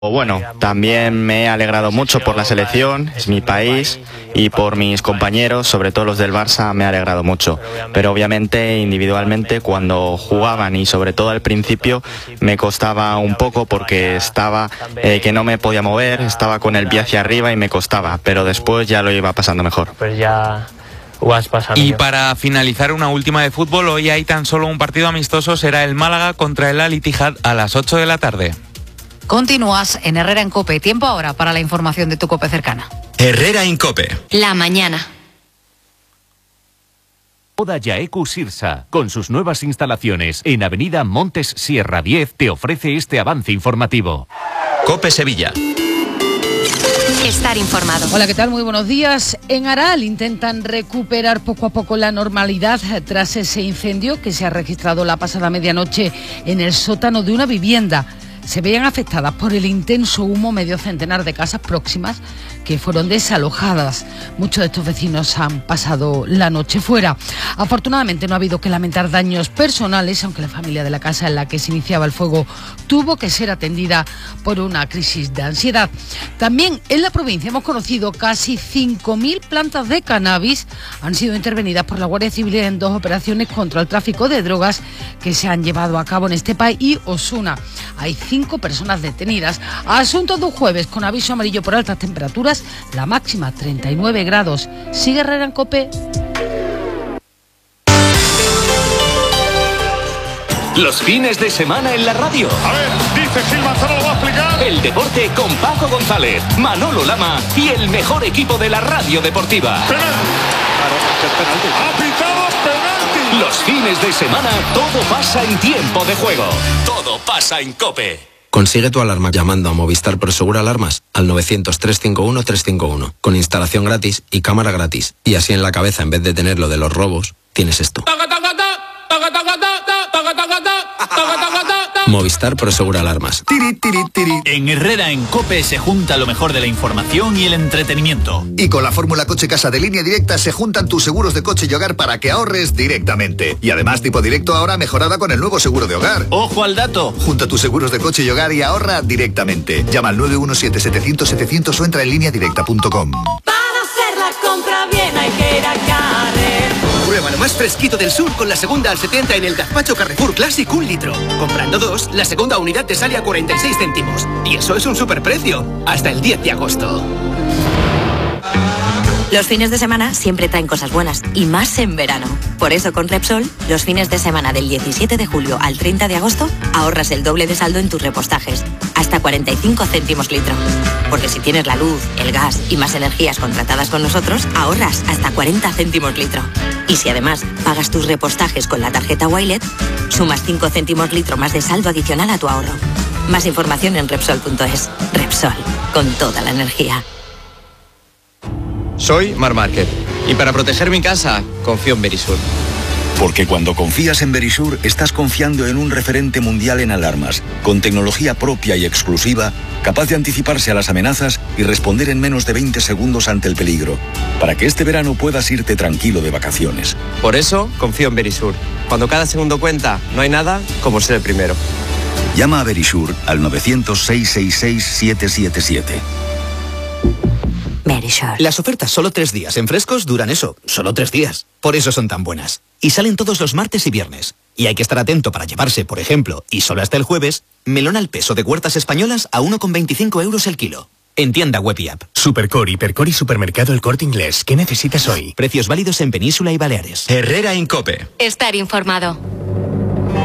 Bueno, también me he alegrado mucho por la selección, es mi país, y por mis compañeros, sobre todo los del Barça, me he alegrado mucho. Pero obviamente, individualmente, cuando jugaban y sobre todo al principio, me costaba un poco porque estaba que no me podía mover, estaba con el pie hacia arriba y me costaba, pero después ya lo iba pasando mejor. Pues ya... Y para finalizar, una última de fútbol. Hoy hay tan solo un partido amistoso, será el Málaga contra el Al-Ittihad a las 8 de la tarde. Continúas en Herrera en COPE. Tiempo ahora para la información de tu COPE cercana. Herrera en COPE. La mañana. Boda Yaeku Sirsa, con sus nuevas instalaciones en Avenida Montes Sierra 10, te ofrece este avance informativo. COPE Sevilla. Estar informado. Hola, ¿qué tal? Muy buenos días. En Aral intentan recuperar poco a poco la normalidad tras ese incendio que se ha registrado la pasada medianoche en el sótano de una vivienda. Se veían afectadas por el intenso humo medio centenar de casas próximas que fueron desalojadas. Muchos de estos vecinos han pasado la noche fuera. Afortunadamente no ha habido que lamentar daños personales, aunque la familia de la casa en la que se iniciaba el fuego tuvo que ser atendida por una crisis de ansiedad. También en la provincia hemos conocido casi 5.000 plantas de cannabis han sido intervenidas por la Guardia Civil en 2 operaciones contra el tráfico de drogas que se han llevado a cabo en Estepa y Osuna. Hay 5 personas detenidas. Asunto de un jueves con aviso amarillo por altas temperaturas, la máxima 39 grados. Sigue Herrera en COPE. Los fines de semana en la radio. A ver, dice Gil Manzano, lo va a explicar. El deporte con Paco González, Manolo Lama y el mejor equipo de la radio deportiva. Penalti. Ha pitado penalti. Los fines de semana todo pasa en tiempo de juego. Todo pasa en COPE. Consigue tu alarma llamando a Movistar Prosegur Alarmas al 900-351-351 con instalación gratis y cámara gratis. Y así en la cabeza, en vez de tener lo de los robos, tienes esto. Movistar Prosegur Alarmas. En Herrera en COPE se junta lo mejor de la información y el entretenimiento. Y con la fórmula Coche Casa de Línea Directa se juntan tus seguros de coche y hogar para que ahorres directamente. Y además tipo directo ahora mejorada con el nuevo seguro de hogar. ¡Ojo al dato! Junta tus seguros de coche y hogar y ahorra directamente. Llama al 917-700-700 o entra en lineadirecta.com. Para hacer la compra bien hay que ir a Carrefour. Prueba lo más fresquito del sur con la segunda al 70 en el gazpacho Carrefour Classic 1 litro. Comprando 2, la segunda unidad te sale a 46 céntimos. Y eso es un superprecio. Hasta el 10 de agosto. Los fines de semana siempre traen cosas buenas, y más en verano. Por eso con Repsol, los fines de semana del 17 de julio al 30 de agosto, ahorras el doble de saldo en tus repostajes, hasta 45 céntimos litro. Porque si tienes la luz, el gas y más energías contratadas con nosotros, ahorras hasta 40 céntimos litro. Y si además pagas tus repostajes con la tarjeta Wilet, sumas 5 céntimos litro más de saldo adicional a tu ahorro. Más información en Repsol.es. Repsol, con toda la energía. Soy Mar Márquez y para proteger mi casa confío en Verisur. Porque cuando confías en Verisur estás confiando en un referente mundial en alarmas, con tecnología propia y exclusiva, capaz de anticiparse a las amenazas y responder en menos de 20 segundos ante el peligro, para que este verano puedas irte tranquilo de vacaciones. Por eso confío en Verisur. Cuando cada segundo cuenta, no hay nada como ser el primero. Llama a Verisur al 900-666-777. Verisur. Las ofertas solo 3 días en Frescos duran eso, solo 3 días. Por eso son tan buenas. Y salen todos los martes y viernes. Y hay que estar atento para llevarse, por ejemplo, y solo hasta el jueves, melón al peso de Huertas Españolas a 1,25 euros el kilo. En tienda web y app. Supercore, Hipercore y Supermercado El Corte Inglés. ¿Qué necesitas hoy? Precios válidos en Península y Baleares. Herrera en COPE. Estar informado.